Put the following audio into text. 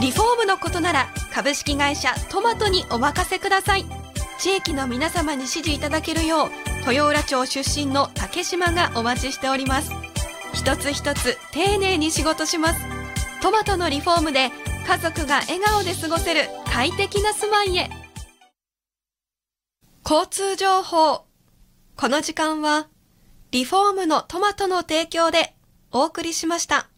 リフォームのことなら株式会社トマトにお任せください。地域の皆様に支持いただけるよう豊浦町出身の竹島がお待ちしております。一つ一つ丁寧に仕事します。トマトのリフォームで家族が笑顔で過ごせる快適な住まいへ。交通情報。この時間はリフォームのトマトの提供でお送りしました。